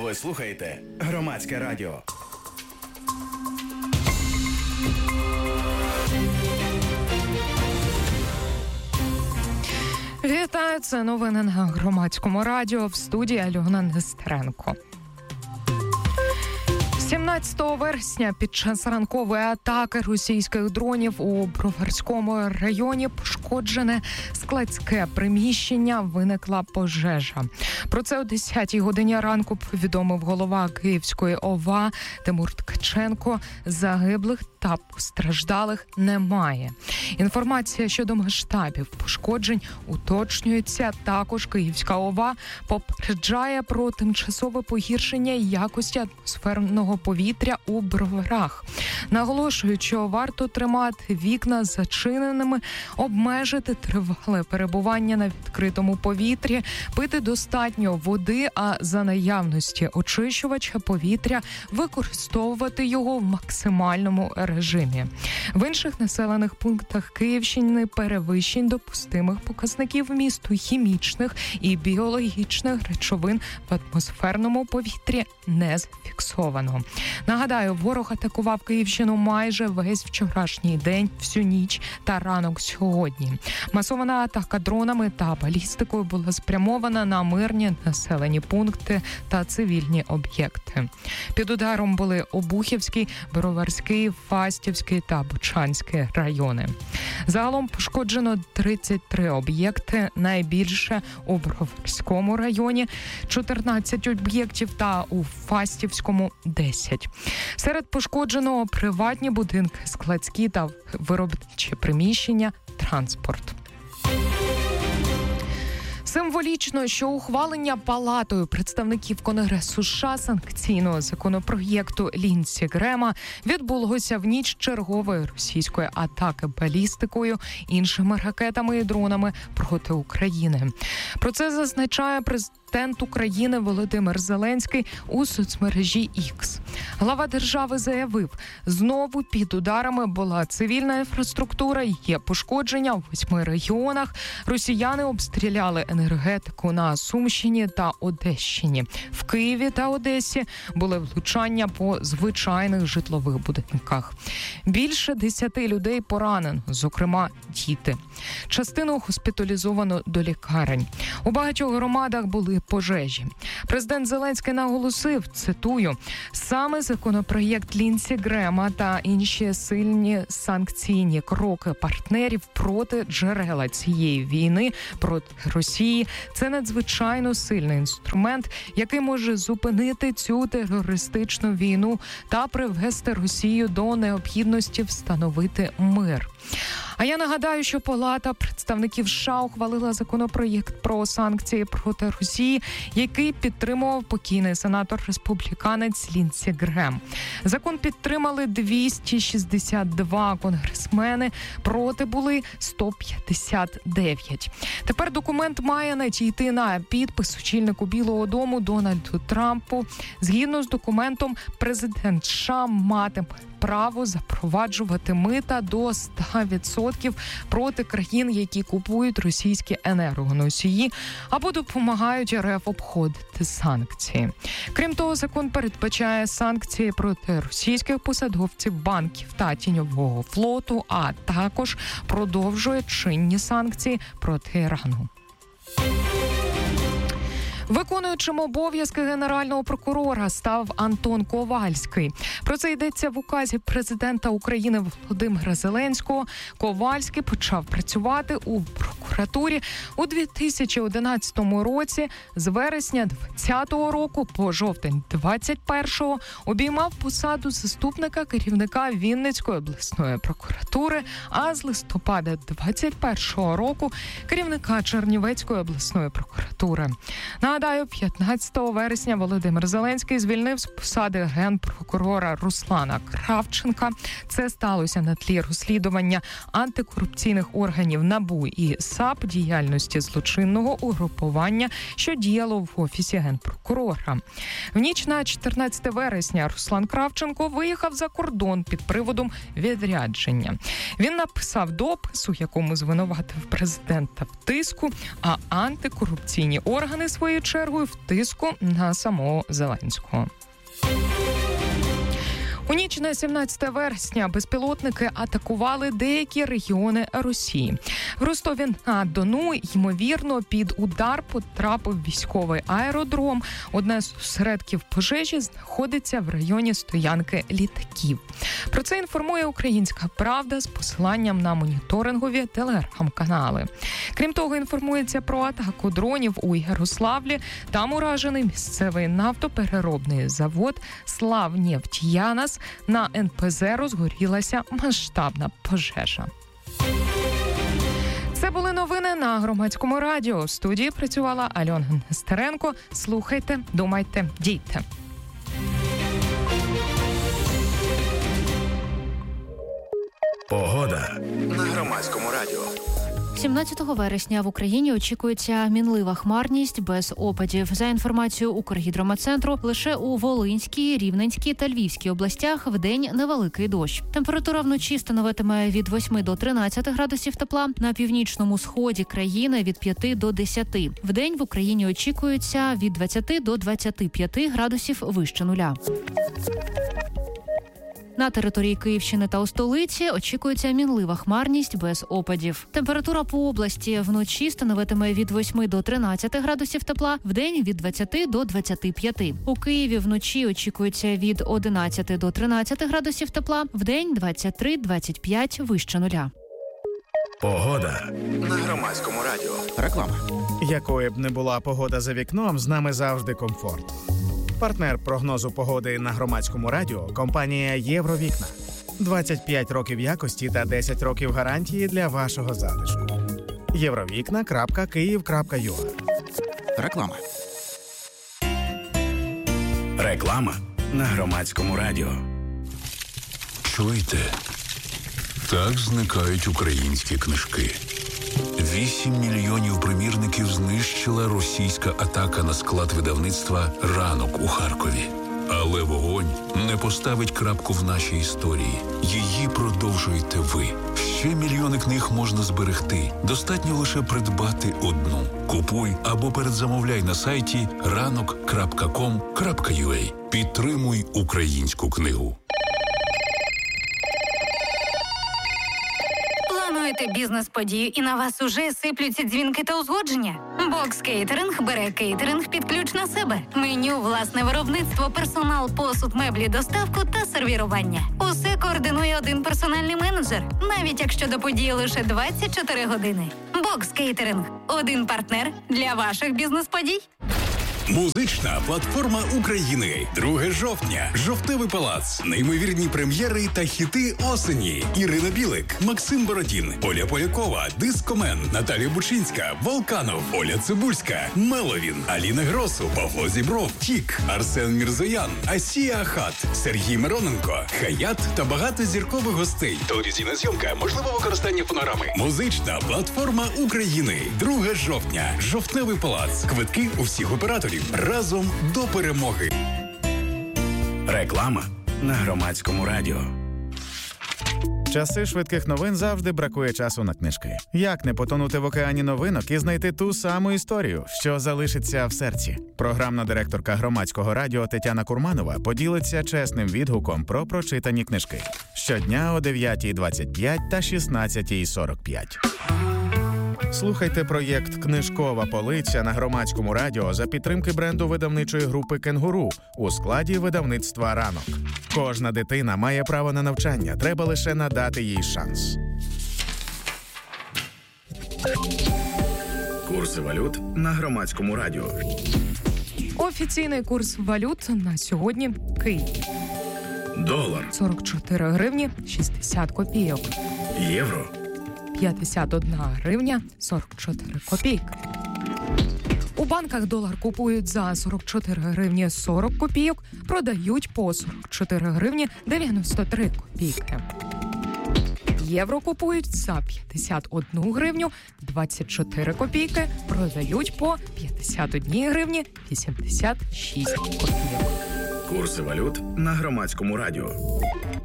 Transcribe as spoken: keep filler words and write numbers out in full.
Ви слухаєте Громадське радіо. Вітаю, це новини на Громадському радіо, в студії Альона Нестеренко. сімнадцятого вересня під час ранкової атаки російських дронів у Броварському районі пошкоджене складське приміщення, виникла пожежа. Про це о десятій годині ранку повідомив голова Київської ОВА Тимур Ткаченко. Загиблих та постраждалих немає. Інформація щодо масштабів пошкоджень уточнюється. Також Київська ОВА попереджає про тимчасове погіршення якості атмосферного повітря у Броварах. Наголошують, що варто тримати вікна зачиненими, обмежити тривале перебування на відкритому повітрі, пити достатньо води, а за наявності очищувача повітря використовувати його в максимальному режимі. В інших населених пунктах Київщини перевищень допустимих показників вмісту хімічних і біологічних речовин в атмосферному повітрі не зафіксовано. Нагадаю, ворог атакував Київщину майже весь вчорашній день, всю ніч та ранок сьогодні. Масована атака дронами та балістикою була спрямована на мирні населені пункти та цивільні об'єкти. Під ударом були Обухівський, Броварський, Фастівський та Бучанський райони. Загалом пошкоджено тридцять три об'єкти, найбільше у Броварському районі – чотирнадцять об'єктів та у Фастівському – десять. Серед пошкодженого приватні будинки, складські та виробничі приміщення, транспорт. Символічно, що ухвалення Палатою представників Конгресу США санкційного законопроєкту Лінсі Грема відбулося в ніч чергової російської атаки балістикою, іншими ракетами і дронами проти України. Про це зазначає президент України Володимир Зеленський у соцмережі X. Глава держави заявив, знову під ударами була цивільна інфраструктура, є пошкодження в восьми регіонах. Росіяни обстріляли енергетику на Сумщині та Одещині. В Києві та Одесі були влучання по звичайних житлових будинках. Більше десяти людей поранено, зокрема діти. Частину госпіталізовано до лікарень. У багатьох громадах були пожежі. Президент Зеленський наголосив, цитую, саме законопроєкт Лінсі Грема та інші сильні санкційні кроки партнерів проти джерела цієї війни проти Росії – це надзвичайно сильний інструмент, який може зупинити цю терористичну війну та привести Росію до необхідності встановити мир. А я нагадаю, що Палата представників США ухвалила законопроєкт про санкції проти Росії, який підтримував покійний сенатор-республіканець Лінсі Грем. Закон підтримали двісті шістдесят два конгресмени, проти були сто п'ятдесят дев'ять. Тепер документ має надійти на підпис очільнику Білого дому Дональду Трампу. Згідно з документом, президент США матиме право запроваджувати мита до сто відсотків проти країн, які купують російські енергоносії або допомагають РФ обходити санкції. Крім того, закон передбачає санкції проти російських посадовців, банків та тіньового флоту, а також продовжує чинні санкції проти Ірану. Виконуючим обов'язки генерального прокурора став Антон Ковальський. Про це йдеться в указі президента України Володимира Зеленського. Ковальський почав працювати у прокуратурі у дві тисячі одинадцятому році. З вересня двадцятого року по жовтень двадцять першого обіймав посаду заступника керівника Вінницької обласної прокуратури, а з листопада двадцять першого року керівника Чернівецької обласної прокуратури. Нагадаю, п'ятнадцятого вересня Володимир Зеленський звільнив з посади генпрокурора Руслана Кравченка. Це сталося на тлі розслідування антикорупційних органів НАБУ і САП діяльності злочинного угрупування, що діяло в офісі генпрокурора. В ніч на чотирнадцяте вересня Руслан Кравченко виїхав за кордон під приводом відрядження. Він написав допис, у якому звинуватив президента в тиску, а антикорупційні органи своєю чергою в тиску на самого Зеленського. У ніч на сімнадцяте вересня безпілотники атакували деякі регіони Росії. В Ростові-на-Дону, ймовірно, під удар потрапив військовий аеродром. Одне з осередків пожежі знаходиться в районі стоянки літаків. Про це інформує «Українська правда» з посиланням на моніторингові телеграм-канали. Крім того, інформується про атаку дронів у Ярославлі. Там уражений місцевий нафтопереробний завод «Славнефтьянас». На ен пе зе розгорілася масштабна пожежа. Це були новини на Громадському радіо. В студії працювала Альона Нестеренко. Слухайте, думайте, дійте. Погода на Громадському радіо. сімнадцятого вересня в Україні очікується мінлива хмарність без опадів. За інформацією Укргідрометцентру, лише у Волинській, Рівненській та Львівській областях вдень невеликий дощ. Температура вночі становитиме від восьми до тринадцяти градусів тепла, на північному сході країни від п'яти до десяти. Вдень в Україні очікується від двадцяти до двадцяти п'яти градусів вище нуля. На території Київщини та у столиці очікується мінлива хмарність без опадів. Температура по області вночі становитиме від восьми до тринадцяти градусів тепла, вдень від двадцяти до двадцяти п'яти. У Києві вночі очікується від одинадцяти до тринадцяти градусів тепла, вдень двадцять три - двадцять п'ять вище нуля. Погода на Громадському радіо. Реклама. Якою б не була погода за вікном, з нами завжди комфорт. Партнер прогнозу погоди на Громадському радіо – компанія «Євровікна». двадцять п'ять років якості та десять років гарантії для вашого затишку. євровікна крапка київ крапка ю а. Реклама. Реклама на Громадському радіо. Чуєте? Так зникають українські книжки. Вісім мільйонів примірників знищила російська атака на склад видавництва «Ранок» у Харкові. Але вогонь не поставить крапку в нашій історії. Її продовжуєте ви. Ще мільйони книг можна зберегти. Достатньо лише придбати одну. Купуй або передзамовляй на сайті ранок крапка ком крапка ю а. Підтримуй українську книгу. Плануєте бізнес-подію і на вас уже сиплються дзвінки та узгодження? Бокс Кейтеринг бере кейтеринг під ключ на себе. Меню, власне виробництво, персонал, посуд, меблі, доставку та сервірування. Усе координує один персональний менеджер, навіть якщо до події лише двадцять чотири години. Бокс Кейтеринг – один партнер для ваших бізнес-подій. Музична платформа України. друге жовтня. Жовтневий палац. Неймовірні прем'єри та хіти осені. Ірина Білик, Максим Бородін, Оля Полякова, Дискомен, Наталія Бучинська, Волканов, Оля Цибульська, Меловін, Аліна Гросу, Павло Зібров, Тік, Арсен Мірзоян, Асія Ахат, Сергій Мироненко, Хаят та багато зіркових гостей. Телевізійна зйомка, можливо використання фонограми. Музична платформа України. друге жовтня. Жовтневий палац. Квитки у всіх операторів. Разом до перемоги. Реклама на Громадському радіо. Часи швидких новин завжди бракує часу на книжки. Як не потонути в океані новинок і знайти ту саму історію, що залишиться в серці? Програмна директорка Громадського радіо Тетяна Курманова поділиться чесним відгуком про прочитані книжки. Щодня о дев'ятій двадцять п'ять та шістнадцятій сорок п'ять. Слухайте проєкт «Книжкова полиця» на Громадському радіо за підтримки бренду видавничої групи «Кенгуру» у складі видавництва «Ранок». Кожна дитина має право на навчання, треба лише надати їй шанс. Курси валют на Громадському радіо. Офіційний курс валют на сьогодні – Київ. Долар. сорок чотири гривні шістдесят копійок. Євро. п'ятдесят одна гривня сорок чотири копійки. У банках долар купують за сорок чотири гривні сорок копійок, продають по сорок чотири гривні дев'яносто три копійки. Євро купують за п'ятдесят одну гривню двадцять чотири копійки, продають по п'ятдесят одні гривні вісімдесят шість копійок. Курси валют на Громадському радіо.